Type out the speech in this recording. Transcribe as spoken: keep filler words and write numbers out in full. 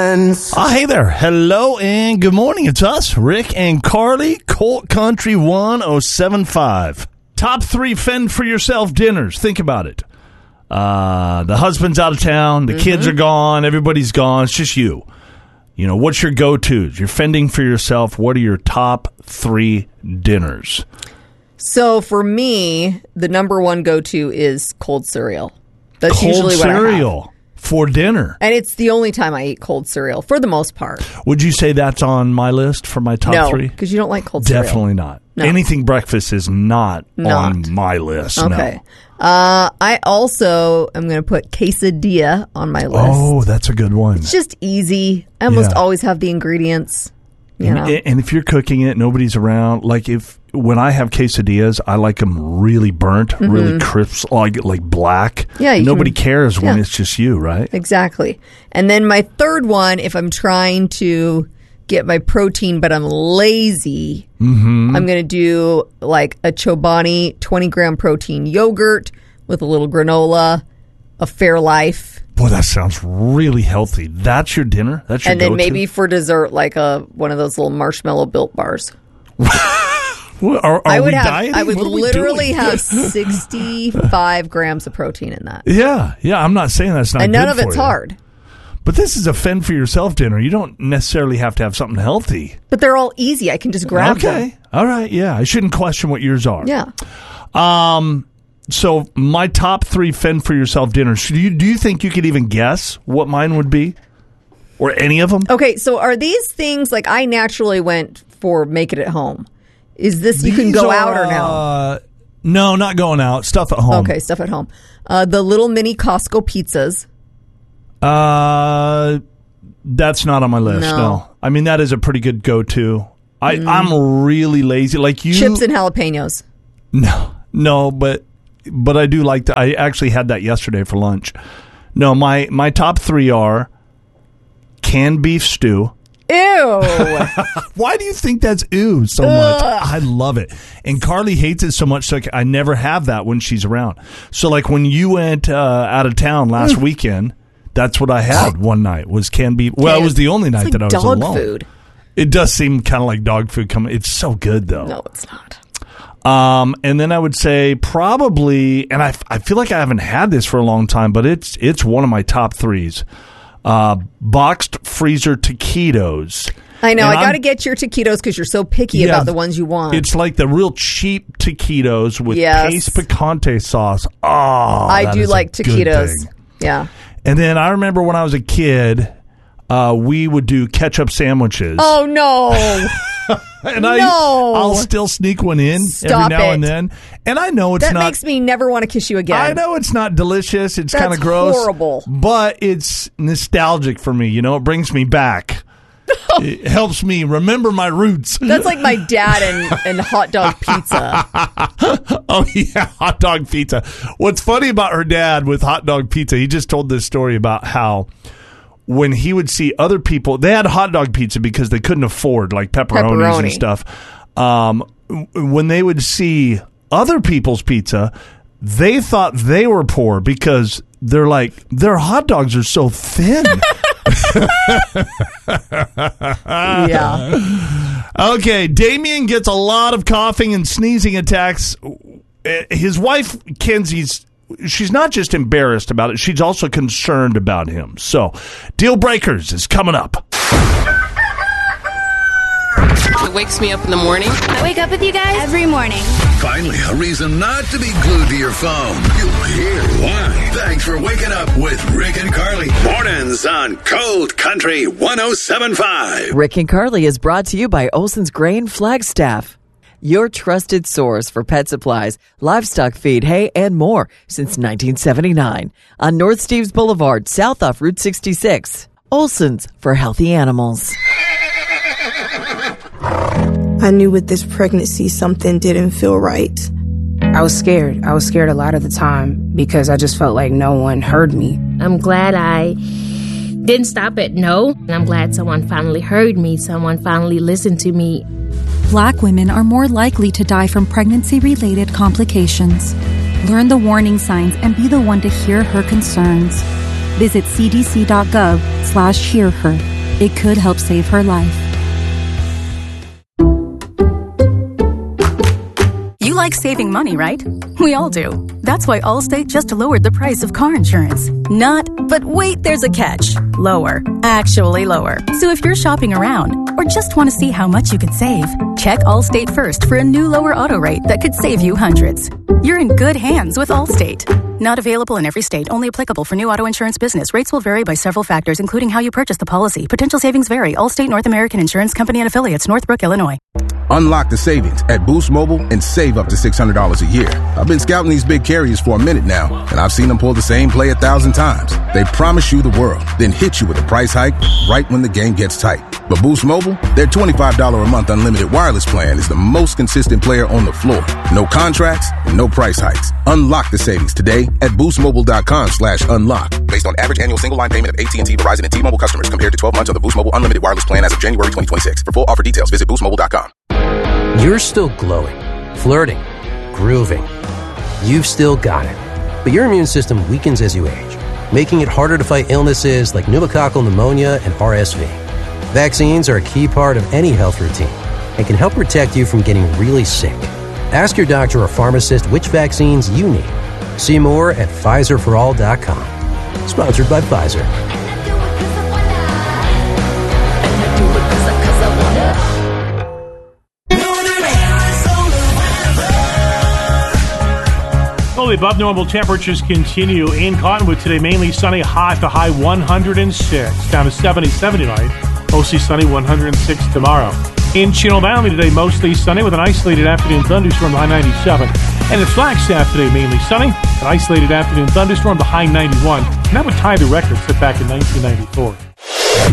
friends. Ah, hey there. Hello and good morning. It's us, Rick and Carly, Colt Country one oh seven point five. Top three fend for yourself dinners. Think about it. Uh, the husband's out of town. The mm-hmm. kids are gone. Everybody's gone. It's just you. You know, what's your go-tos? You're fending for yourself. What are your top three dinners? So for me, the number one go-to is cold cereal. That's cold usually what cereal I have. For dinner. And it's the only time I eat cold cereal, for the most part. Would you say that's on my list for my top no, three? No, because you don't like cold cereal. Definitely not. No. Anything breakfast is not, not. on my list. Okay. No. Uh, I also am going to put quesadilla on my list. Oh, that's a good one. It's just easy. I almost yeah. always have the ingredients. You know? and, and if you're cooking it, nobody's around. Like if when I have quesadillas, I like them really burnt, mm-hmm. really crisp, like like black. Yeah, nobody can, cares when yeah. it's just you, right? Exactly. And then my third one, if I'm trying to get my protein, but I'm lazy, mm-hmm. I'm going to do like a Chobani twenty gram protein yogurt with a little granola, a Fairlife. Boy, that sounds really healthy. That's your dinner? That's your And then go-to? maybe for dessert, like a one of those little marshmallow Built Bars. Well, are, are I would we have, dieting? I would literally doing? have sixty-five grams of protein in that. Yeah, yeah. I'm not saying that's not and good none of for it's you. hard. But this is a fend for yourself dinner. You don't necessarily have to have something healthy. But they're all easy. I can just grab okay. them. Okay. All right. Yeah. I shouldn't question what yours are. Yeah. Um. So my top three fend for yourself dinners. Do you do you think you could even guess what mine would be, or any of them? Okay. So are these things like I naturally went for make it at home? Is this you These can go are, out or no? Uh, no, not going out. Stuff at home. Okay, stuff at home. Uh, the little mini Costco pizzas. Uh, that's not on my list. No, No. I mean that is a pretty good go-to. I mm. I'm really lazy. Like you, chips and jalapenos. No, no, but but I do like to. I actually had that yesterday for lunch. No, my my top three are canned beef stew. Ew. Why do you think that's ew so Ugh. much? I love it. And Carly hates it so much, so I never have that when she's around. So, like, when you went uh, out of town last mm. weekend, that's what I had one night, was canned beef. Well, it was the only night like that I was dog alone. Food. It does seem kind of like dog food. Coming, It's so good, though. No, it's not. Um, and then I would say probably, and I, I feel like I haven't had this for a long time, but it's it's one of my top threes. Uh, boxed freezer taquitos. I know. And I got to get your taquitos because you're so picky yeah, about the ones you want. It's like the real cheap taquitos with yes. Pace Picante sauce. Oh, I do like taquitos. Yeah. And then I remember when I was a kid, uh, we would do ketchup sandwiches. Oh, no. and no. I, I'll still sneak one in Stop every now it. and then. And I know it's that not... That makes me never want to kiss you again. I know it's not delicious. It's kind of gross. horrible. But it's nostalgic for me. You know, it brings me back. It helps me remember my roots. That's like my dad and, and hot dog pizza. Oh, yeah, hot dog pizza. What's funny about her dad with hot dog pizza, he just told this story about how when he would see other people, they had hot dog pizza because they couldn't afford like pepperonis Pepperoni. and stuff. Um, when they would see other people's pizza, they thought they were poor because they're like, their hot dogs are so thin. Yeah. Okay, Damien gets a lot of coughing and sneezing attacks. His wife, Kenzie's, she's not just embarrassed about it, she's also concerned about him. So, Deal Breakers is coming up. It wakes me up in the morning. I wake up with you guys every morning. Finally, a reason not to be glued to your phone. You'll hear why. Thanks for waking up with Rick and Carly. Mornings on Cold Country one oh seven point five. Rick and Carly is brought to you by Olson's Grain Flagstaff, your trusted source for pet supplies, livestock feed, hay, and more since nineteen seventy-nine. On North Steves Boulevard, south off Route sixty-six. Olson's, for healthy animals. I knew with this pregnancy something didn't feel right. I was scared. I was scared a lot of the time because I just felt like no one heard me. I'm glad I didn't stop at no. And I'm glad someone finally heard me. Someone finally listened to me. Black women are more likely to die from pregnancy-related complications. Learn the warning signs and be the one to hear her concerns. Visit cdc.gov slash hear her. It could help save her life. You like saving money, right? We all do. That's why Allstate just lowered the price of car insurance. Not, but wait, there's a catch. Lower. Actually lower. So if you're shopping around or just want to see how much you could save, check Allstate first for a new lower auto rate that could save you hundreds. You're in good hands with Allstate. Not available in every state. Only applicable for new auto insurance business. Rates will vary by several factors, including how you purchase the policy. Potential savings vary. Allstate North American Insurance Company and Affiliates, Northbrook, Illinois. Unlock the savings at Boost Mobile and save up to six hundred dollars a year. I've been scouting these big carriers for a minute now, and I've seen them pull the same play a thousand times. They promise you the world, then hit you with a price hike right when the game gets tight. But Boost Mobile, their twenty-five dollars a month unlimited wireless plan is the most consistent player on the floor. No contracts and no price hikes. Unlock the savings today at boostmobile.com slash unlock. Based on average annual single line payment of A T and T, Verizon, and T-Mobile customers compared to twelve months of the Boost Mobile unlimited wireless plan as of January twenty twenty-six. For full offer details, visit boost mobile dot com. You're still glowing, flirting, grooving. You've still got it. But your immune system weakens as you age, making it harder to fight illnesses like pneumococcal pneumonia and R S V. Vaccines are a key part of any health routine and can help protect you from getting really sick. Ask your doctor or pharmacist which vaccines you need. See more at Pfizer for all dot com. Sponsored by Pfizer. Well, above normal temperatures continue in Cottonwood today. Mainly sunny, high to high one hundred six. Down to seventy-seven tonight. Mostly sunny, one hundred six tomorrow. In Chino Valley today, mostly sunny with an isolated afternoon thunderstorm, the high ninety-seven. And in Flagstaff today, mainly sunny, an isolated afternoon thunderstorm, the high ninety-one. And that would tie the record set back in nineteen ninety-four.